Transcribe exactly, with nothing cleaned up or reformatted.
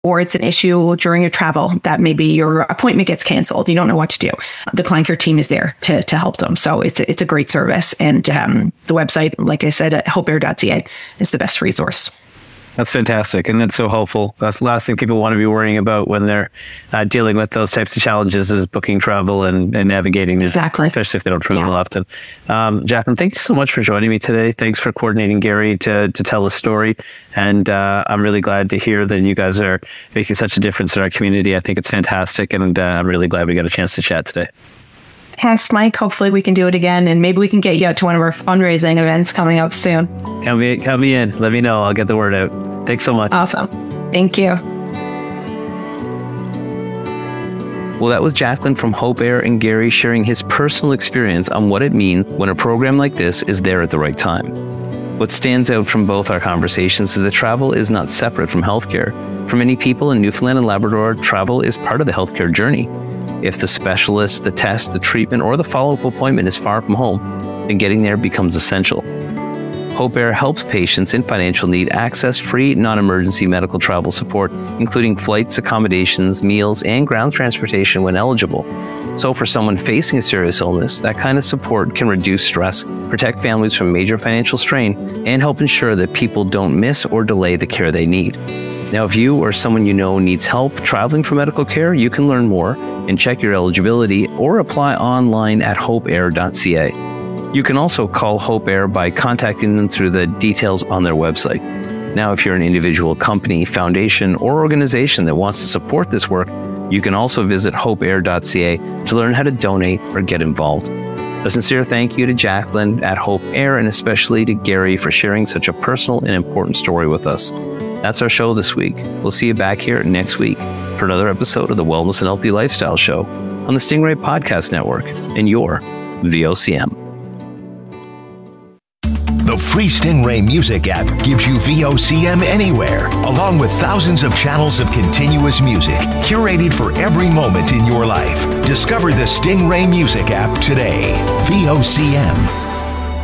or it's an issue during your travel that maybe your appointment gets canceled, you don't know what to do, the client care team is there to, to help them. So it's, it's a great service. And um, the website, like I said, at hope air dot c a is the best resource. That's fantastic. And that's so helpful. That's the last thing people want to be worrying about when they're uh, dealing with those types of challenges is booking travel and, and navigating. Exactly. Especially if they don't travel yeah. often. Um, Jacqueline, thank you so much for joining me today. Thanks for coordinating Gary to, to tell a story. And uh, I'm really glad to hear that you guys are making such a difference in our community. I think it's fantastic. And uh, I'm really glad we got a chance to chat today. Thanks, Mike. Hopefully we can do it again, and maybe we can get you out to one of our fundraising events coming up soon. Count me, count me in. Let me know. I'll get the word out. Thanks so much. Awesome. Thank you. Well, that was Jacqueline from Hope Air and Gary sharing his personal experience on what it means when a program like this is there at the right time. What stands out from both our conversations is that travel is not separate from healthcare. For many people in Newfoundland and Labrador, travel is part of the healthcare journey. If the specialist, the test, the treatment, or the follow-up appointment is far from home, then getting there becomes essential. Hope Air helps patients in financial need access free, non-emergency medical travel support, including flights, accommodations, meals, and ground transportation when eligible. So for someone facing a serious illness, that kind of support can reduce stress, protect families from major financial strain, and help ensure that people don't miss or delay the care they need. Now, if you or someone you know needs help traveling for medical care, you can learn more and check your eligibility or apply online at hope air dot c a. You can also call Hope Air by contacting them through the details on their website. Now, if you're an individual company, foundation, or organization that wants to support this work, you can also visit hope air dot c a to learn how to donate or get involved. A sincere thank you to Jacqueline at Hope Air and especially to Gary for sharing such a personal and important story with us. That's our show this week. We'll see you back here next week for another episode of the Wellness and Healthy Lifestyle Show on the Stingray Podcast Network and your V O C M. The free Stingray Music app gives you V O C M anywhere, along with thousands of channels of continuous music curated for every moment in your life. Discover the Stingray Music app today. V O C M.